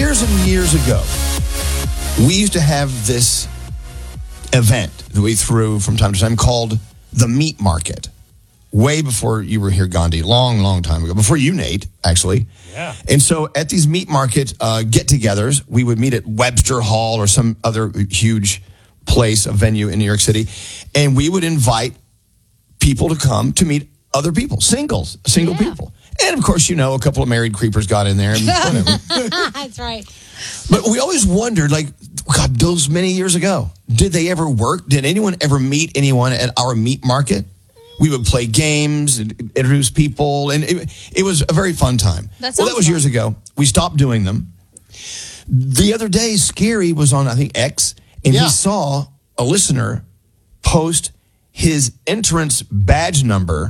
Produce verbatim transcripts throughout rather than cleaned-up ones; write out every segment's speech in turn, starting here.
years and years ago, we used to have this event that we threw from time to time called the Meat Market. Way before you were here, Gandhi. Long, long time ago. Before you, Nate, actually. Yeah. And so at these meat market uh, get-togethers, we would meet at Webster Hall or some other huge place, a venue in New York City, and we would invite people to come to meet other people, singles, single Yeah. people. And, of course, you know, a couple of married creepers got in there. And whatever. That's right. But we always wondered, like, God, those many years ago, did they ever work? Did anyone ever meet anyone at our meat market? We would play games and introduce people, and it, it was a very fun time. That well, that was sounds years ago. We stopped doing them. The other day, Scary was on, I think, X, and Yeah. he saw a listener post his entrance badge number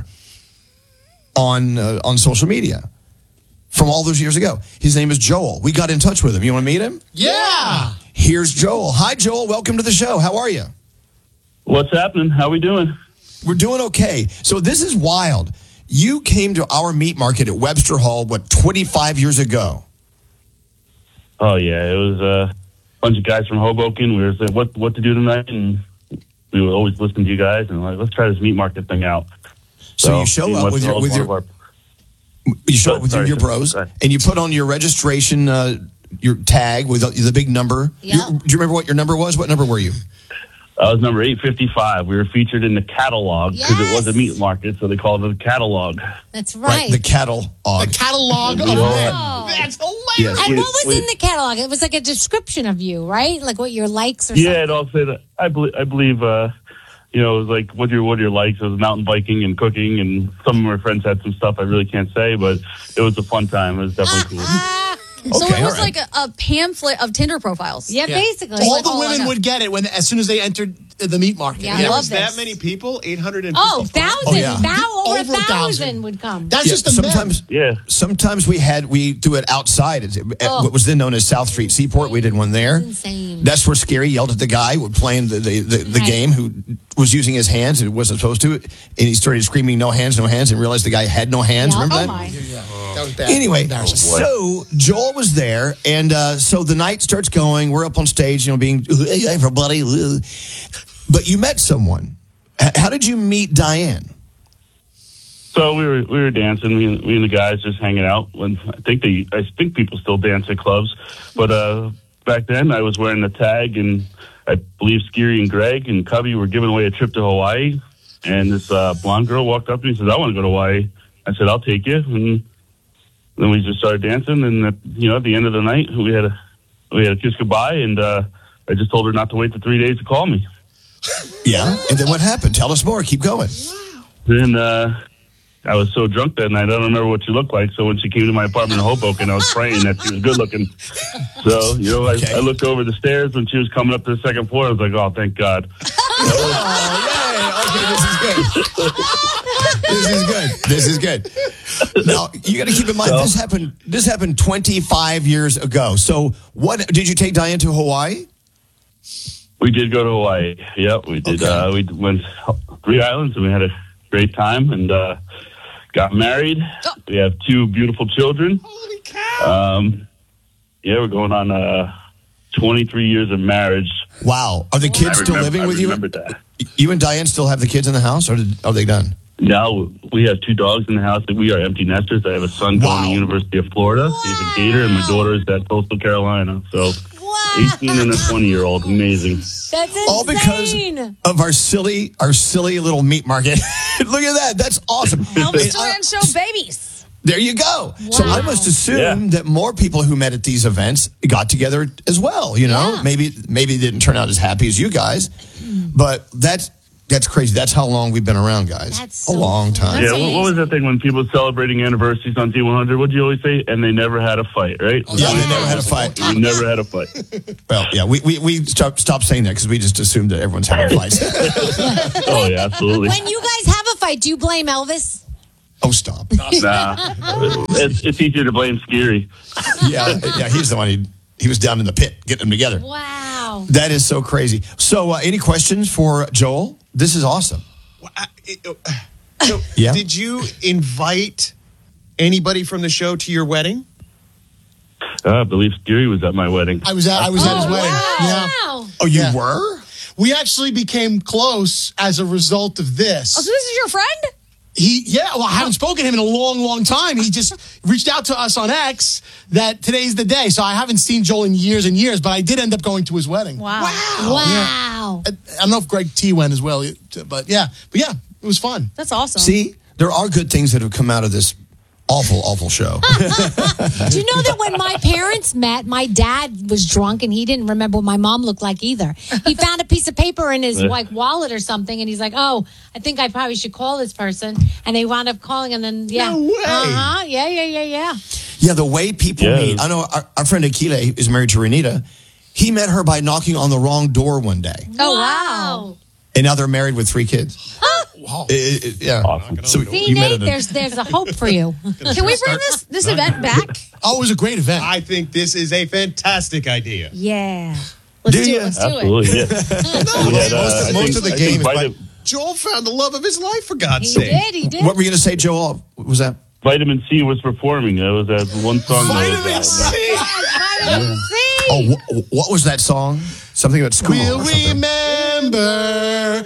on uh, on social media from all those years ago. His name is Joel. We got in touch with him. You want to meet him? Yeah. Here's Joel. Hi, Joel. Welcome to the show. How are you? What's happening? How we doing? We're doing okay. So this is wild. You came to our meat market at Webster Hall, what, twenty-five years ago? Oh yeah, it was a bunch of guys from Hoboken. We were saying what what to do tonight, and we would always listen to you guys and like, let's try this meat market thing out. So, you show Team up with Webster your Hall with is one your of our- you show up with your, Sorry, your sorry. bros, Go ahead. and you put on your registration uh, your tag with the, the big number. Yeah. You, do you remember what your number was? What number were you? I was number eight fifty-five. We were featured in the catalog because it was a Yes. meat market, so they called it a catalog. That's right. The cattle. The catalog of We all men. had- That's hilarious. Yes. and we- what was we- in the catalog? It was like a description of you, right? Like what your likes or Yeah, it all said. I believe. I believe. Uh, you know, it was like what your what your likes. It was mountain biking and cooking, and some of my friends had some stuff I really can't say, but it was a fun time. It was definitely cool. So Okay, it was all right. like a, a pamphlet of Tinder profiles. Yeah, Yeah. basically. All Like the all women I know. would get it when as soon as they entered the meat market. Yeah, I There love was this. that many people? eight hundred fifty. Oh, thousands. Oh, yeah. Thou- over, Over a a thousand thousand. would come. That's Yeah, just the sometimes. Yeah. Sometimes we had we do it outside at, at Oh. what was then known as South Street Seaport. We did one there. Insane. That's where Scary yelled at the guy who playing the the, the, the Right. game who was using his hands and wasn't supposed to, and he started screaming "No hands, no hands," and realized the guy had no hands. Yeah. Remember Oh that? my. That was bad. Anyway, Embarrassing. so Joel was there, and uh, so the night starts going. We're up on stage, you know, being hey, everybody. But you met someone. H- How did you meet Diane? So we were we were dancing, we and, we and the guys just hanging out. When I think they, I think people still dance at clubs, but uh, back then I was wearing the tag, and I believe Scary and Greg and Cubby were giving away a trip to Hawaii. And this uh, blonde girl walked up to me and said, "I want to go to Hawaii." I said, "I'll take you." And then we just started dancing, and at, you know, at the end of the night, we had a we had a kiss goodbye, and uh, I just told her not to wait the three days to call me. Yeah, and then what happened? Tell us more. Keep going. Then uh, I was so drunk that night, I don't remember what she looked like. So when she came to my apartment in Hoboken, I was praying that she was good looking. So, you know, I, Okay. I looked over the stairs when she was coming up to the second floor. I was like, oh, thank God. Oh, yay. Okay, this is good. This is good. This is good. Now, you got to keep in mind, So- this happened This happened twenty-five years ago. So, what did you take Diane to Hawaii? We did go to Hawaii. Yep, we did. Okay. Uh, we went three islands, and we had a great time, and uh, got married. We have two beautiful children. Holy cow. Um, yeah, we're going on uh, twenty-three years of marriage. Wow. Are the I kids still remember- living I with you? remember that. You and Diane still have the kids in the house, or did, are they done? Now we have two dogs in the house. We are empty nesters. I have a son Wow. going to University of Florida. He's a Gator, and my daughter is at Coastal Carolina. So Wow. eighteen and a twenty-year-old. Amazing. That's insane. All because of our silly, our silly little meat market. Look at that. That's awesome. Elvis I- Duran Show babies. There you go. So I must assume Yeah. that more people who met at these events got together as well. You know, Yeah. maybe maybe it didn't turn out as happy as you guys, but that's that's crazy. That's how long we've been around, guys. That's a so long cool. time. Yeah, That's what, what was that thing when people celebrating anniversaries on T one hundred? What do you always say? And they never had a fight, right? Yeah, they never had a fight. We never had a fight. Well, yeah, we we, we stopped, stopped saying that because we just assumed that everyone's having fights. Oh, yeah, absolutely. When you guys have a fight, do you blame Elvis? Oh, stop. Nah, it's, it's easier to blame Scary. Yeah, yeah, he's the one. He, he was down in the pit getting them together. Wow. That is so crazy. So, uh, any questions for Joel? This is awesome. Well, I- it- uh, So, Yeah. did you invite anybody from the show to your wedding? Uh, Uh, I believe Scary was at my wedding. I was at I was at his Oh, wedding. wow. Yeah. Wow. Oh, you Yeah. were? We actually became close as a result of this. Oh, so this is your friend? He, yeah, well, I haven't spoken to him in a long, long time. He just reached out to us on X that today's the day. So I haven't seen Joel in years and years, but I did end up going to his wedding. Wow. Wow. I, I don't know if Greg T went as well, but yeah, but yeah, it was fun. That's awesome. See, there are good things that have come out of this awful, awful show. Do you know that when my parents met, my dad was drunk and he didn't remember what my mom looked like either. He found a piece of paper in his like wallet or something, and he's like, "Oh, I think I probably should call this person." And they wound up calling, and then yeah, No way. uh huh, yeah, yeah, yeah, yeah. Yeah, the way people Yeah. meet. I know our, our friend Akile is married to Renita. He met her by knocking on the wrong door one day. Oh, wow. And now they're married with three kids. Wow. It- it- yeah. Awesome. So See, you met Nate, at a- there's there's a hope for you. Can we bring this this event back? Oh, it was a great event. I think this is a fantastic idea. Yeah. Let's Do do, you? it. Let's do it. Absolutely, yeah. We had, uh, most I most think- of the I game think is by vitamin, Joel found the love of his life, for God's He sake. did, he did. What were you going to say, Joel? What was that? Vitamin C was performing. That was that one song. that was, uh, Vitamin C. Oh, wh- what was that song? Something about school We'll or something. remember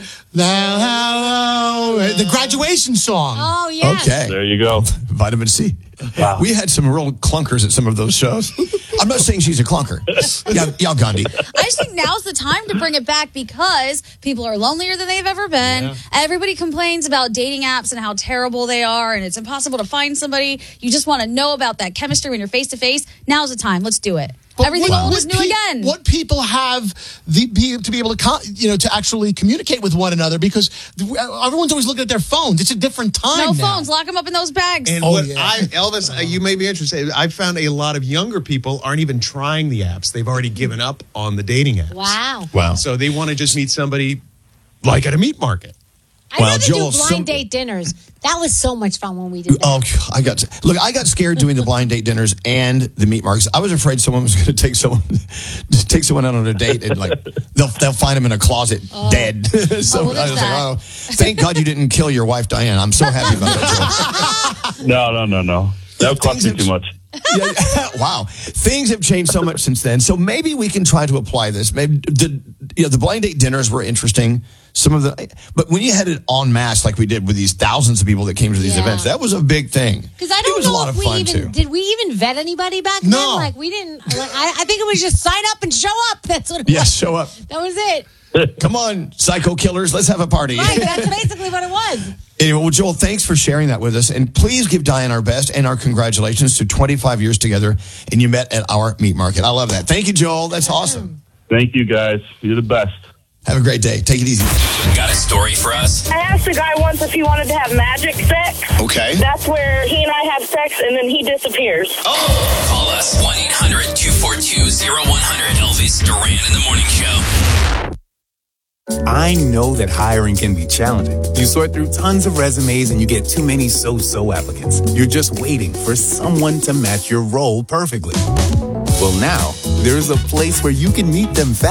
now the graduation song. Oh yeah. Okay. There you go. Vitamin C. Wow. We had some real clunkers at some of those shows. I'm not saying she's a clunker. Yeah, yeah, Gandhi. I just think now's the time to bring it back because people are lonelier than they've ever been. Everybody complains about dating apps and how terrible they are, and it's impossible to find somebody. You just want to know about that chemistry when you're face to face. Now's the time. Let's do it. But Everything what- old what is new pe- again. What people have the be, to be able to co- you know to actually communicate with one another because the, everyone's always looking at their phones. It's a different time. No now. phones. Lock them up in those bags. And Oh, what yeah. I, Elvis, uh, you may be interested. I found a lot of younger people aren't even trying the apps. They've already given up on the dating apps. Wow. Wow. So they want to just meet somebody like at a meat market. I'd Well, rather Joel, do blind some- date dinners. That was so much fun when we did that. Oh, I got look. I got scared doing the blind date dinners and the meat markets. I was afraid someone was going to take someone, take someone out on a date and like they'll they'll find him in a closet dead. so Oh, well, I was there's like, that. oh, thank God you didn't kill your wife Diane. I'm so happy about that. Joel. No, no, no, no. That would cost me Things too much. Yeah, wow, things have changed so much since then. So maybe we can try to apply this. Maybe the you know, the blind date dinners were interesting. Some of the, but when you had it en masse like we did with these thousands of people that came to these Yeah. events, that was a big thing. Because I it don't was a know lot if of we fun even too. did we even vet anybody back No. then. Like we didn't. Like, I, I think it was just sign up and show up. That's what it Yes, was. show up. That was it. Come on, psycho killers, let's have a party. Right. That's basically what it was. Anyway, well, Joel, thanks for sharing that with us. And please give Diane our best and our congratulations to twenty-five years together. And you met at our meat market. I love that. Thank you, Joel. That's awesome. Thank you, guys. You're the best. Have a great day. Take it easy. Got a story for us? I asked a guy once if he wanted to have magic sex. Okay. That's where he and I have sex and then he disappears. Call us one eight hundred two four two zero one hundred. Elvis Duran in the Morning Show. I know that hiring can be challenging. You sort through tons of resumes and you get too many so-so applicants. You're just waiting for someone to match your role perfectly. Well, now, there's a place where you can meet them fast.